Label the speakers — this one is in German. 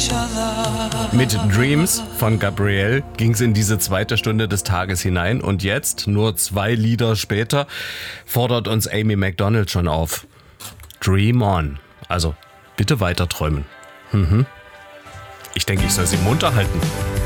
Speaker 1: Mit Dreams von Gabrielle ging es in diese zweite Stunde des Tages hinein und jetzt, nur 2 Lieder später, fordert uns Amy Macdonald schon auf. Dream on. Also bitte weiter träumen. Ich denke, ich soll sie munter halten.